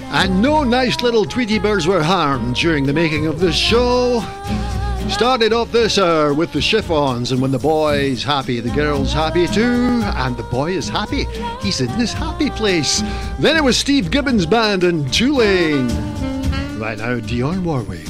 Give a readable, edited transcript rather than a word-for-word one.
And no nice little Tweety birds were harmed during the making of this show. Started off this hour with the chiffons, and when the boy's happy, the girl's happy too, and the boy is happy. He's in this happy place. Then it was Steve Gibbons Band and Tulane. Right now, Dionne Warwick.